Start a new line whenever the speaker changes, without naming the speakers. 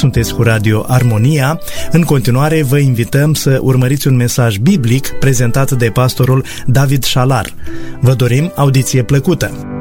sunteți cu Radio Armonia. În continuare vă invităm să urmăriți un mesaj biblic prezentat de pastorul David Șalar. Vă dorim audiție plăcută!